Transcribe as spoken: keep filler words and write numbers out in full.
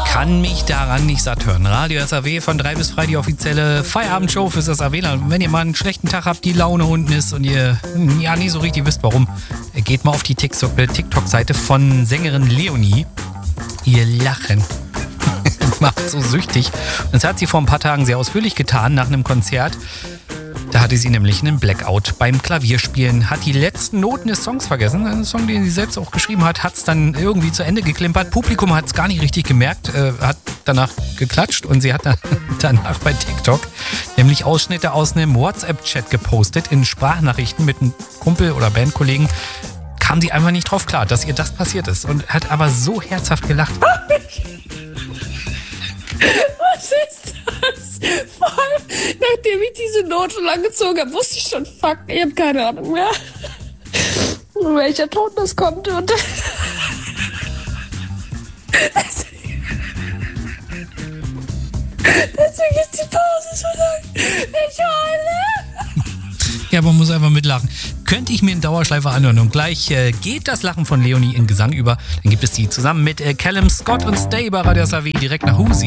kann mich daran nicht satt hören. Radio S A W von drei bis frei, die offizielle Feierabendshow fürs S A W. Wenn ihr mal einen schlechten Tag habt, die Laune unten ist und ihr ja nie so richtig wisst, warum, geht mal auf die TikTok-Seite von Sängerin Leonie. Ihr Lachen macht so süchtig. Und das hat sie vor ein paar Tagen sehr ausführlich getan nach einem Konzert. Da hatte sie nämlich einen Blackout beim Klavierspielen, hat die letzten Noten des Songs vergessen. Ein Song, den sie selbst auch geschrieben hat, hat es dann irgendwie zu Ende geklimpert. Publikum hat es gar nicht richtig gemerkt, äh, hat danach geklatscht und sie hat dann danach bei TikTok nämlich Ausschnitte aus einem WhatsApp-Chat gepostet in Sprachnachrichten mit einem Kumpel oder Bandkollegen. Kam sie einfach nicht drauf klar, dass ihr das passiert ist und hat aber so herzhaft gelacht. Was ist das? Vor allem, nachdem ich diese Note lang gezogen habe, wusste ich schon, fuck, ich habe keine Ahnung mehr, welcher Ton das kommt. Und deswegen ist die Pause so lang. Ich heule. Ja, man muss einfach mitlachen. Könnte ich mir in Dauerschleife anhören. Und gleich äh, geht das Lachen von Leonie in Gesang über. Dann gibt es die zusammen mit äh, Callum Scott und Stay bei Radio S A W direkt nach Husi.